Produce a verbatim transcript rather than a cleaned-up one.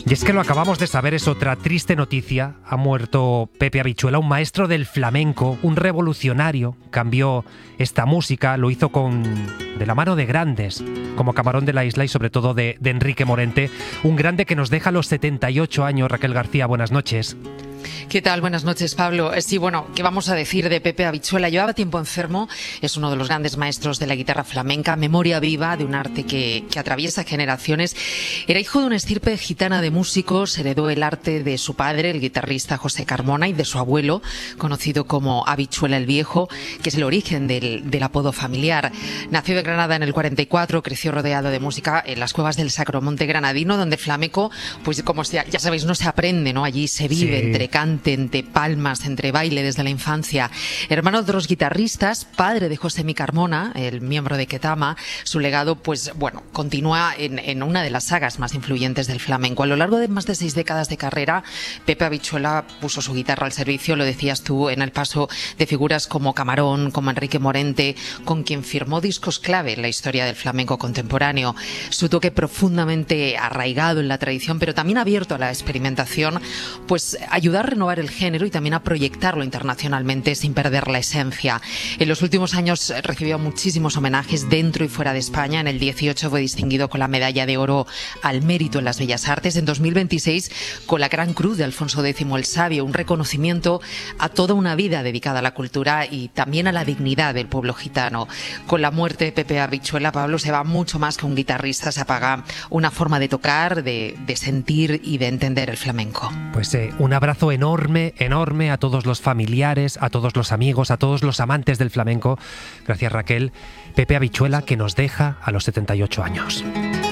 Y es que lo acabamos de saber, es otra triste noticia. Ha muerto Pepe Habichuela, un maestro del flamenco, un revolucionario. Cambió esta música, lo hizo con de la mano de grandes, como Camarón de la Isla y sobre todo de, de Enrique Morente. Un grande que nos deja a los setenta y ocho años. Raquel García, buenas noches. ¿Qué tal? Buenas noches, Pablo. Sí, bueno, ¿qué vamos a decir de Pepe Habichuela? Llevaba tiempo enfermo, es uno de los grandes maestros de la guitarra flamenca, memoria viva de un arte que, que atraviesa generaciones. Era hijo de una estirpe gitana de músicos, heredó el arte de su padre, el guitarrista José Carmona, y de su abuelo, conocido como Habichuela el Viejo, que es el origen del, del apodo familiar. Nació de Granada en el cuarenta y cuatro, creció rodeado de música en las cuevas del Sacromonte granadino, donde flamenco, pues como ya, ya sabéis, no se aprende, ¿no? Allí se vive, sí, entre cante, entre palmas, entre baile desde la infancia. Hermano de los guitarristas, padre de José Mi Carmona, el miembro de Ketama, su legado, pues bueno, continúa en, en una de las sagas más influyentes del flamenco. A lo largo de más de seis décadas de carrera, Pepe Habichuela puso su guitarra al servicio, lo decías tú, en el paso de figuras como Camarón, como Enrique Morente, con quien firmó discos clave en la historia del flamenco contemporáneo. Su toque profundamente arraigado en la tradición, pero también abierto a la experimentación, pues ayudar a renovar el género y también a proyectarlo internacionalmente sin perder la esencia. En los últimos años recibió muchísimos homenajes dentro y fuera de España. En el dieciocho fue distinguido con la medalla de oro al mérito en las bellas artes. En dos mil veintiséis con la Gran Cruz de Alfonso X el Sabio, un reconocimiento a toda una vida dedicada a la cultura y también a la dignidad del pueblo gitano. Con la muerte de Pepe Habichuela, Pablo, se va mucho más que un guitarrista, se apaga una forma de tocar, de, de sentir y de entender el flamenco. Pues eh, un abrazo enorme, enorme a todos los familiares, a todos los amigos, a todos los amantes del flamenco. Gracias, Raquel. Pepe Habichuela, que nos deja a los setenta y ocho años.